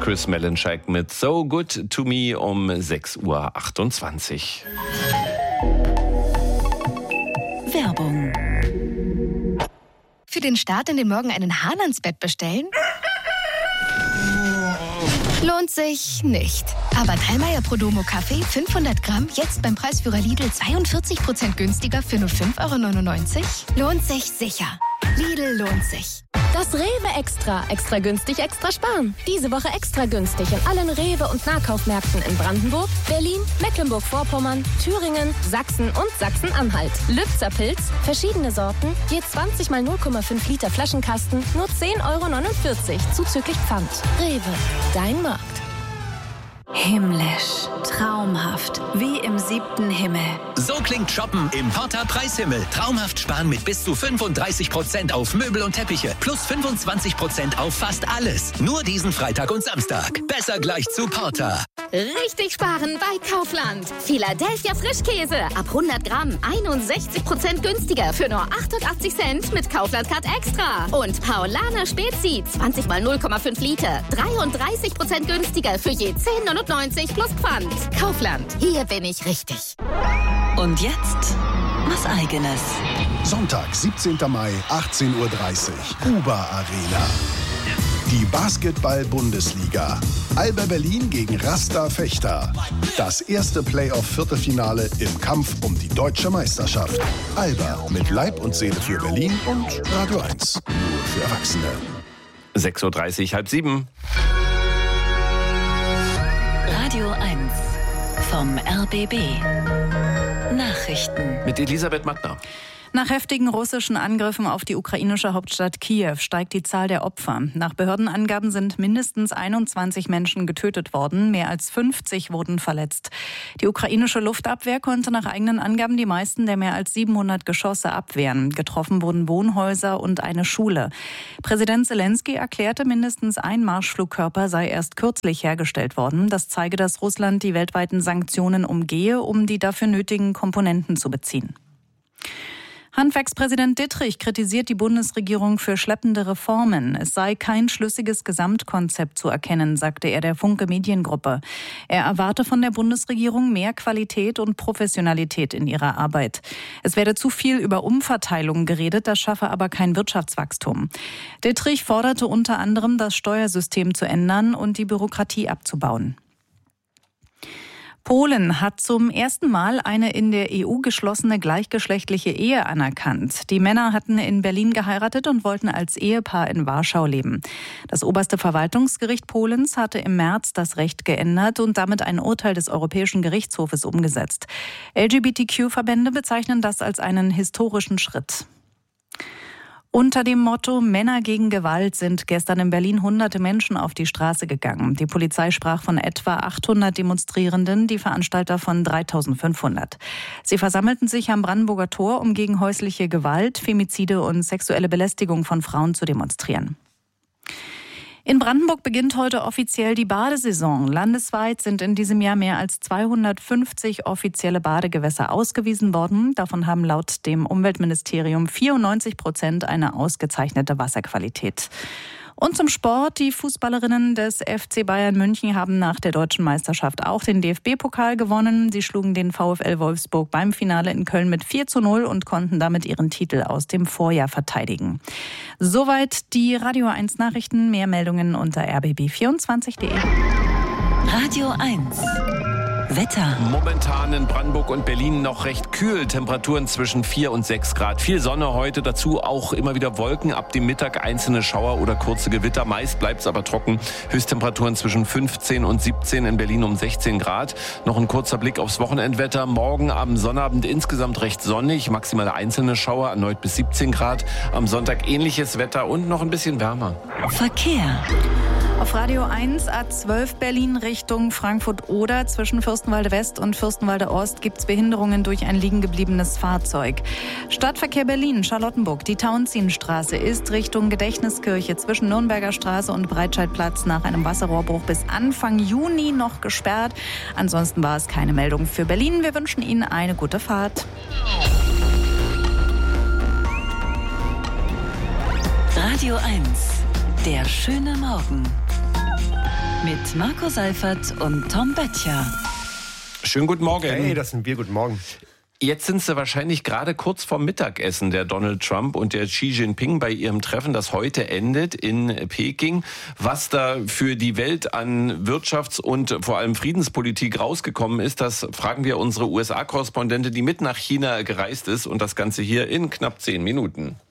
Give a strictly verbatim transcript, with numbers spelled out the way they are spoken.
Chris Melanchak mit So Good To Me um sechs Uhr achtundzwanzig. Werbung. Für den Start in den Morgen einen Hahn ans Bett bestellen? Lohnt sich nicht. Aber Dallmayr Prodomo Kaffee fünfhundert Gramm jetzt beim Preisführer Lidl zweiundvierzig Prozent günstiger für nur fünf Euro neunundneunzig? Lohnt sich sicher. Lidl lohnt sich. Das Rewe Extra. Extra günstig, extra sparen. Diese Woche extra günstig in allen Rewe- und Nahkaufmärkten in Brandenburg, Berlin, Mecklenburg-Vorpommern, Thüringen, Sachsen und Sachsen-Anhalt. Lübzer Pilz, verschiedene Sorten, je zwanzig mal null Komma fünf Liter Flaschenkasten, nur zehn Euro neunundvierzig, zuzüglich Pfand. Rewe, dein Markt. Himmlisch, traumhaft, wie im siebten Himmel. So klingt Shoppen im Porta Preishimmel. Traumhaft sparen mit bis zu fünfunddreißig Prozent auf Möbel und Teppiche. Plus fünfundzwanzig Prozent auf fast alles. Nur diesen Freitag und Samstag. Besser gleich zu Porta. Richtig sparen bei Kaufland. Philadelphia Frischkäse. Ab hundert Gramm einundsechzig Prozent günstiger für nur achtundachtzig Cent mit Kaufland Card Extra. Und Paulaner Spezi. zwanzig mal null Komma fünf Liter. dreiunddreißig Prozent günstiger für je zehn neunundneunzig plus Pfand. Kaufland. Hier bin ich richtig. Und jetzt was Eigenes. Sonntag, siebzehnten Mai, achtzehn Uhr dreißig. Uber Arena. Die Basketball-Bundesliga. Alba Berlin gegen Rasta Fechter. Das erste Playoff-Viertelfinale im Kampf um die deutsche Meisterschaft. Alba mit Leib und Seele für Berlin und Radio eins. Nur für Erwachsene. sechs Uhr dreißig, halb sieben. Radio eins vom R B B. Nachrichten. Mit Elisabeth Mattner. Nach heftigen russischen Angriffen auf die ukrainische Hauptstadt Kiew steigt die Zahl der Opfer. Nach Behördenangaben sind mindestens einundzwanzig Menschen getötet worden, mehr als fünfzig wurden verletzt. Die ukrainische Luftabwehr konnte nach eigenen Angaben die meisten der mehr als siebenhundert Geschosse abwehren. Getroffen wurden Wohnhäuser und eine Schule. Präsident Zelensky erklärte, mindestens ein Marschflugkörper sei erst kürzlich hergestellt worden. Das zeige, dass Russland die weltweiten Sanktionen umgehe, um die dafür nötigen Komponenten zu beziehen. Handwerkspräsident Dittrich kritisiert die Bundesregierung für schleppende Reformen. Es sei kein schlüssiges Gesamtkonzept zu erkennen, sagte er der Funke Mediengruppe. Er erwarte von der Bundesregierung mehr Qualität und Professionalität in ihrer Arbeit. Es werde zu viel über Umverteilung geredet, das schaffe aber kein Wirtschaftswachstum. Dittrich forderte unter anderem, das Steuersystem zu ändern und die Bürokratie abzubauen. Polen hat zum ersten Mal eine in der E U geschlossene gleichgeschlechtliche Ehe anerkannt. Die Männer hatten in Berlin geheiratet und wollten als Ehepaar in Warschau leben. Das oberste Verwaltungsgericht Polens hatte im März das Recht geändert und damit ein Urteil des Europäischen Gerichtshofes umgesetzt. L G B T Q-Verbände bezeichnen das als einen historischen Schritt. Unter dem Motto Männer gegen Gewalt sind gestern in Berlin hunderte Menschen auf die Straße gegangen. Die Polizei sprach von etwa achthundert Demonstrierenden, die Veranstalter von dreitausendfünfhundert. Sie versammelten sich am Brandenburger Tor, um gegen häusliche Gewalt, Femizide und sexuelle Belästigung von Frauen zu demonstrieren. In Brandenburg beginnt heute offiziell die Badesaison. Landesweit sind in diesem Jahr mehr als zweihundertfünfzig offizielle Badegewässer ausgewiesen worden. Davon haben laut dem Umweltministerium vierundneunzig Prozent eine ausgezeichnete Wasserqualität. Und zum Sport. Die Fußballerinnen des F C Bayern München haben nach der deutschen Meisterschaft auch den D F B-Pokal gewonnen. Sie schlugen den VfL Wolfsburg beim Finale in Köln mit vier zu null und konnten damit ihren Titel aus dem Vorjahr verteidigen. Soweit die Radio eins Nachrichten. Mehr Meldungen unter r b b vierundzwanzig punkt d e. Radio eins. Wetter. Momentan in Brandenburg und Berlin noch recht kühl. Temperaturen zwischen vier und sechs Grad. Viel Sonne heute, dazu auch immer wieder Wolken. Ab dem Mittag einzelne Schauer oder kurze Gewitter. Meist bleibt es aber trocken. Höchsttemperaturen zwischen fünfzehn und siebzehn, in Berlin um sechzehn Grad. Noch ein kurzer Blick aufs Wochenendwetter. Morgen am Sonnabend insgesamt recht sonnig. Maximale einzelne Schauer, erneut bis siebzehn Grad. Am Sonntag ähnliches Wetter und noch ein bisschen wärmer. Verkehr. Auf Radio eins A zwölf Berlin Richtung Frankfurt-Oder zwischen Fürstenwalde West und Fürstenwalde Ost gibt es Behinderungen durch ein liegengebliebenes Fahrzeug. Stadtverkehr Berlin, Charlottenburg. Die Tauentzienstraße ist Richtung Gedächtniskirche zwischen Nürnberger Straße und Breitscheidplatz nach einem Wasserrohrbruch bis Anfang Juni noch gesperrt. Ansonsten war es keine Meldung für Berlin. Wir wünschen Ihnen eine gute Fahrt. Radio eins. Der schöne Morgen. Mit Marco Seifert und Tom Böttcher. Schönen guten Morgen. Hey, das sind wir. Guten Morgen. Jetzt sind sie wahrscheinlich gerade kurz vorm Mittagessen, der Donald Trump und der Xi Jinping bei ihrem Treffen, das heute endet in Peking. Was da für die Welt an Wirtschafts- und vor allem Friedenspolitik rausgekommen ist, das fragen wir unsere U S A-Korrespondentin, die mit nach China gereist ist, und das Ganze hier in knapp zehn Minuten.